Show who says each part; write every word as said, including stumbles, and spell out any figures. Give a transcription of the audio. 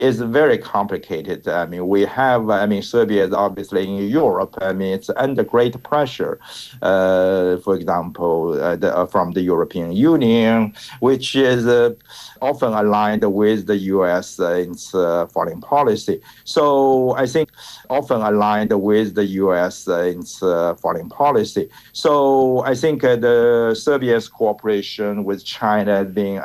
Speaker 1: is very complicated. I mean, we have, I mean, Serbia is obviously in Europe. I mean, it's under great pressure, uh, for example, uh, the, uh, from the European Union, which is uh, often aligned with the U S uh, in its uh, foreign policy. So I think often aligned with the U S uh, in its uh, foreign policy. So I think uh, the Serbia's cooperation with China has been